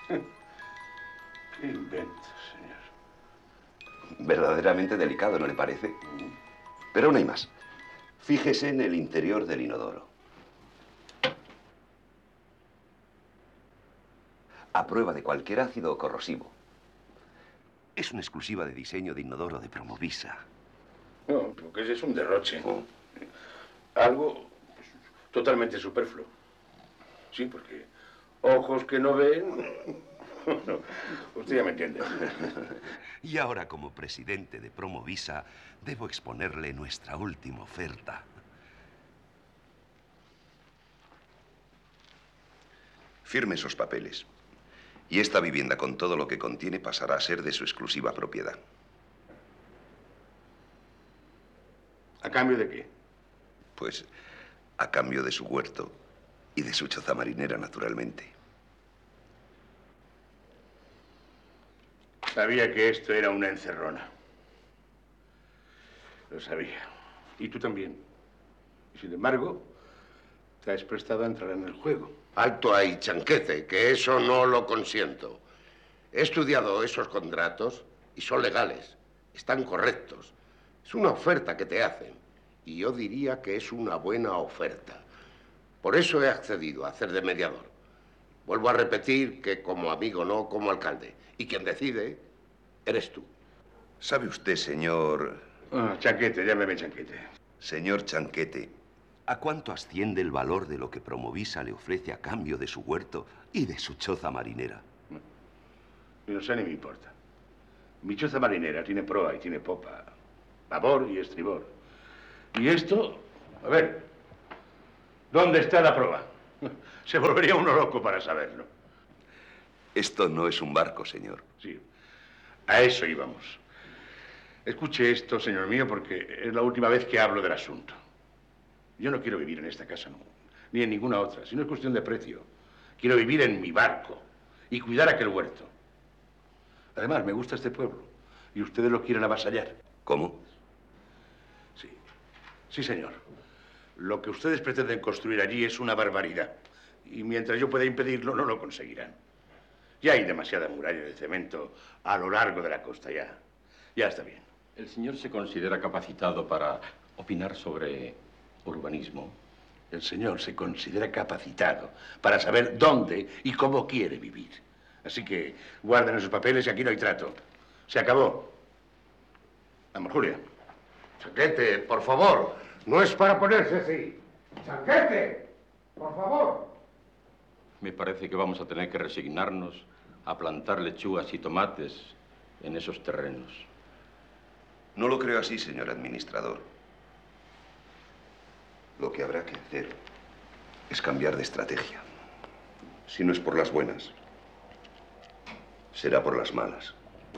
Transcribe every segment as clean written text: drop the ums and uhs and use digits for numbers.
¿Qué invento, señor? Verdaderamente delicado, ¿no le parece? Pero aún hay más. Fíjese en el interior del inodoro. A prueba de cualquier ácido corrosivo. Es una exclusiva de diseño de inodoro de Promovisa. No, porque ese es un derroche. Algo totalmente superfluo. Sí, porque ojos que no ven... No, usted ya me entiende. Y ahora, como presidente de Promovisa, debo exponerle nuestra última oferta. Firme esos papeles. Y esta vivienda, con todo lo que contiene, pasará a ser de su exclusiva propiedad. ¿A cambio de qué? Pues, a cambio de su huerto y de su choza marinera, naturalmente. Sabía que esto era una encerrona. Lo sabía. Y tú también. Y sin embargo, te has prestado a entrar en el juego. Alto ahí, Chanquete, que eso no lo consiento. He estudiado esos contratos y son legales. Están correctos. Es una oferta que te hacen. Y yo diría que es una buena oferta. Por eso he accedido a hacer de mediador. Vuelvo a repetir que como amigo, no como alcalde. Y quien decide eres tú. ¿Sabe usted, señor... Chanquete, llámeme Chanquete. Señor Chanquete, ¿a cuánto asciende el valor de lo que Promovisa le ofrece a cambio de su huerto y de su choza marinera? Ni lo sé ni me importa. Mi choza marinera tiene proa y tiene popa, babor y estribor. Y esto, a ver, ¿dónde está la proa? Se volvería uno loco para saberlo. Esto no es un barco, señor. Sí, a eso íbamos. Escuche esto, señor mío, porque es la última vez que hablo del asunto. Yo no quiero vivir en esta casa, no, ni en ninguna otra, si no es cuestión de precio. Quiero vivir en mi barco y cuidar aquel huerto. Además, me gusta este pueblo y ustedes lo quieren avasallar. ¿Cómo? Sí, sí, señor. Lo que ustedes pretenden construir allí es una barbaridad. Y mientras yo pueda impedirlo, no lo conseguirán. Ya hay demasiada muralla de cemento a lo largo de la costa, ya. Ya está bien. ¿El señor se considera capacitado para opinar sobre urbanismo? El señor se considera capacitado para saber dónde y cómo quiere vivir. Así que guarden esos papeles y aquí no hay trato. Se acabó. Vamos, Julia. Chanquete, por favor, no es para ponerse así. Chanquete, por favor. Me parece que vamos a tener que resignarnos a plantar lechugas y tomates en esos terrenos. No lo creo así, señor administrador. Lo que habrá que hacer es cambiar de estrategia. Si no es por las buenas, será por las malas.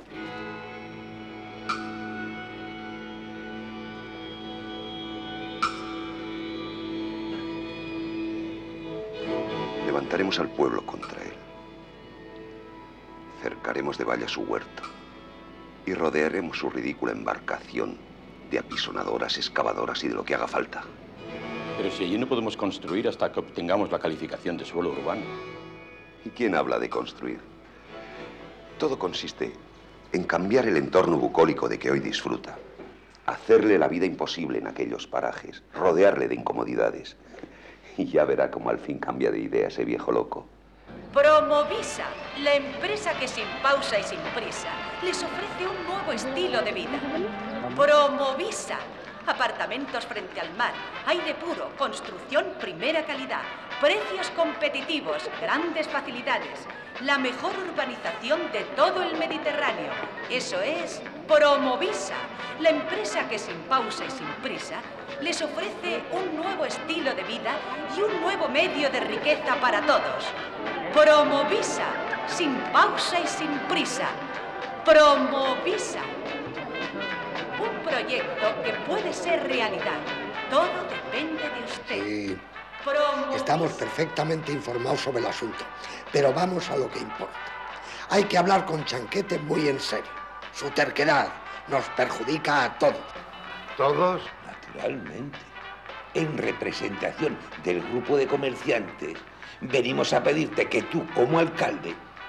Levantaremos al pueblo contra él. Cercaremos de valla su huerto y rodearemos su ridícula embarcación de apisonadoras, excavadoras y de lo que haga falta. Pero si allí no podemos construir hasta que obtengamos la calificación de suelo urbano. ¿Y quién habla de construir? Todo consiste en cambiar el entorno bucólico de que hoy disfruta, hacerle la vida imposible en aquellos parajes, rodearle de incomodidades. Y ya verá cómo al fin cambia de idea ese viejo loco. Promovisa, la empresa que sin pausa y sin prisa les ofrece un nuevo estilo de vida. Promovisa, apartamentos frente al mar, aire puro, construcción primera calidad, precios competitivos, grandes facilidades, la mejor urbanización de todo el Mediterráneo. Eso es Promovisa, la empresa que sin pausa y sin prisa les ofrece un nuevo estilo de vida y un nuevo medio de riqueza para todos. Promovisa, sin pausa y sin prisa. Promovisa. Un proyecto que puede ser realidad. Todo depende de usted. Sí. Promovisa. Estamos perfectamente informados sobre el asunto, pero vamos a lo que importa. Hay que hablar con Chanquete muy en serio. Su terquedad nos perjudica a todos. ¿Todos? Naturalmente. En representación del grupo de comerciantes, venimos a pedirte que tú, como alcalde,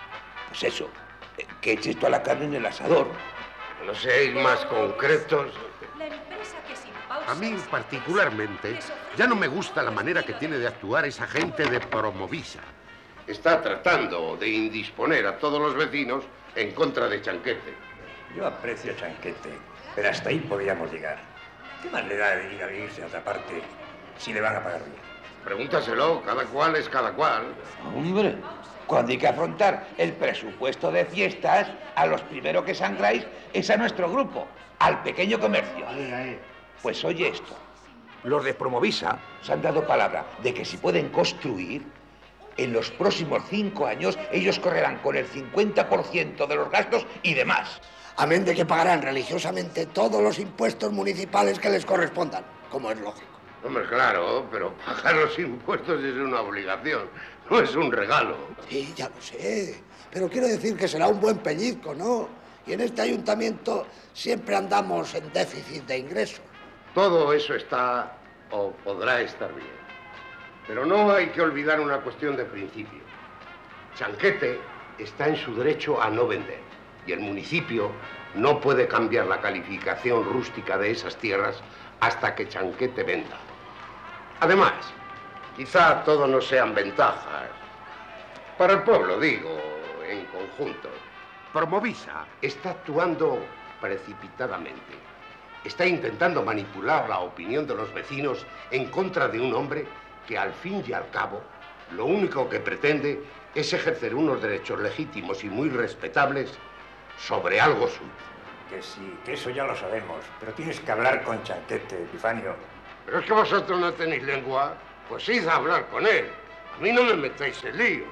Pues eso, que eches toda la carne en el asador. No seáis más concretos. La empresa que sin pausa A mí y sin particularmente prisa les ya no me ofrece gusta la un manera que estilo tiene de actuar esa gente de Promovisa. Está tratando de indisponer a todos los vecinos en contra de Chanquete. Yo aprecio a Chanquete, pero hasta ahí podríamos llegar. ¿Qué más le da de ir a vivirse a otra parte si le van a pagar bien? Pregúntaselo, cada cual es cada cual. Hombre, cuando hay que afrontar el presupuesto de fiestas, a los primeros que sangráis es a nuestro grupo, al pequeño comercio. Pues oye esto, los de Promovisa se han dado palabra de que si pueden construir, en los próximos 5 años ellos correrán con el 50% de los gastos y demás. Amén de que pagarán religiosamente todos los impuestos municipales que les correspondan, como es lógico. Hombre, claro, pero pagar los impuestos es una obligación, no es un regalo. Sí, ya lo sé, pero quiero decir que será un buen pellizco, ¿no? Y en este ayuntamiento siempre andamos en déficit de ingresos. Todo eso está o podrá estar bien. Pero no hay que olvidar una cuestión de principio. Chanquete está en su derecho a no vender y el municipio no puede cambiar la calificación rústica de esas tierras hasta que Chanquete venda. Además, quizá todo no sean ventajas. Para el pueblo, digo, en conjunto. Promovisa Está actuando precipitadamente. Está intentando manipular la opinión de los vecinos en contra de un hombre que al fin y al cabo lo único que pretende es ejercer unos derechos legítimos y muy respetables sobre algo suyo. Que sí, que eso ya lo sabemos, pero tienes que hablar con Chanquete, Epifanio. Pero es que vosotros no tenéis lengua, pues id a hablar con él. A mí no me metáis en lío.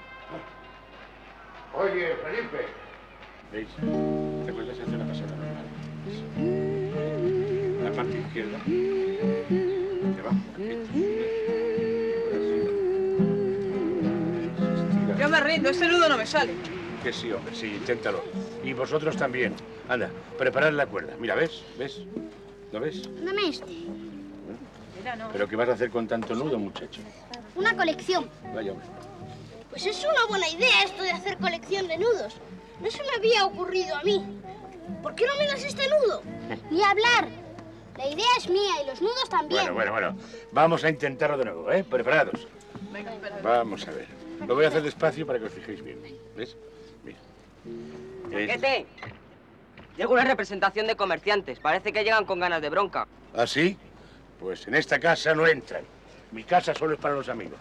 Oye, Felipe. ¿Veis? ¿Te acuerdas de hacer una pasada normal? La parte izquierda. Debajo. Yo me rindo, ese nudo no me sale. Que sí, hombre, sí, inténtalo. Y vosotros también. Anda, preparad la cuerda. Mira, ¿ves? ¿Ves? ¿Lo ves? Dame este. ¿Pero qué vas a hacer con tanto nudo, muchacho? Una colección. Vaya, hombre. Pues es una buena idea esto de hacer colección de nudos. No se me había ocurrido a mí. ¿Por qué no me das este nudo? Ni hablar. La idea es mía y los nudos también. Bueno. Vamos a intentarlo de nuevo, ¿eh? ¿Preparados? Venga, espera. Vamos a ver. Lo voy a hacer despacio para que os fijéis bien. ¿Ves? Mira. Chanquete, llega una representación de comerciantes. Parece que llegan con ganas de bronca. ¿Ah, sí? Pues en esta casa no entran. Mi casa solo es para los amigos.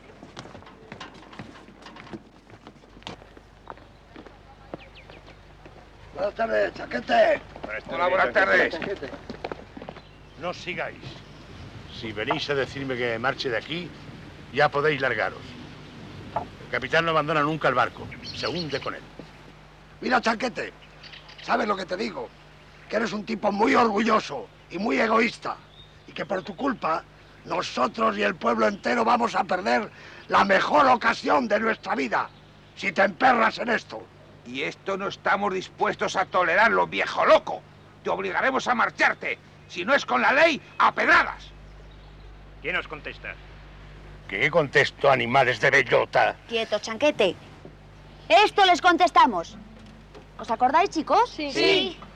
Buenas tardes, Chanquete. Hola, buenas tardes. No sigáis. Si venís a decirme que me marche de aquí, ya podéis largaros. El capitán no abandona nunca el barco. Se hunde con él. Mira, Chanquete, ¿sabes lo que te digo? Que eres un tipo muy orgulloso y muy egoísta. Y que por tu culpa, nosotros y el pueblo entero vamos a perder la mejor ocasión de nuestra vida. Si te emperras en esto. Y esto no estamos dispuestos a tolerarlo, viejo loco. Te obligaremos a marcharte. Si no es con la ley, a pedradas. ¿Quién os contesta? ¿Qué contesto, animales de bellota? Quieto, Chanquete. Esto les contestamos. ¿Os acordáis, chicos? Sí.